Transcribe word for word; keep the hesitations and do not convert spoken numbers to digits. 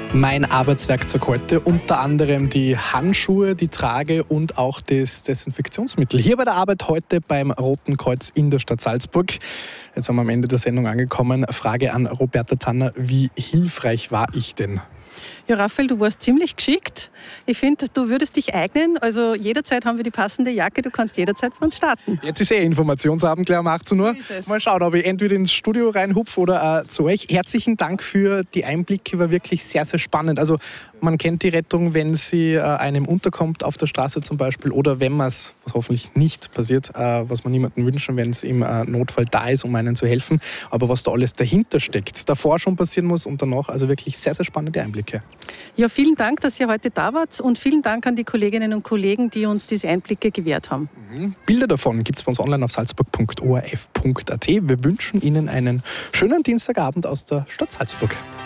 Mein Arbeitswerkzeug heute, unter anderem die Handschuhe, die Trage und auch das Desinfektionsmittel. Hier bei der Arbeit heute beim Roten Kreuz in der Stadt Salzburg. Jetzt sind wir am Ende der Sendung angekommen. Frage an Roberta Tanner, wie hilfreich war ich denn? Ja, Raphael, du warst ziemlich geschickt. Ich finde, du würdest dich eignen. Also jederzeit haben wir die passende Jacke. Du kannst jederzeit für uns starten. Jetzt ist eh Informationsabend, gleich um achtzehn Uhr. So ist es. Mal schauen, ob ich entweder ins Studio reinhupfe oder äh, zu euch. Herzlichen Dank für die Einblicke, war wirklich sehr, sehr spannend. Also man kennt die Rettung, wenn sie äh, einem unterkommt auf der Straße zum Beispiel oder wenn man es, was hoffentlich nicht passiert, äh, was man niemandem wünschen, wenn es im äh, Notfall da ist, um einen zu helfen. Aber was da alles dahinter steckt, davor schon passieren muss und danach, also wirklich sehr, sehr spannende Einblicke. Ja, vielen Dank, dass ihr heute da wart und vielen Dank an die Kolleginnen und Kollegen, die uns diese Einblicke gewährt haben. Mhm. Bilder davon gibt es bei uns online auf salzburg punkt o r f punkt a t. Wir wünschen Ihnen einen schönen Dienstagabend aus der Stadt Salzburg.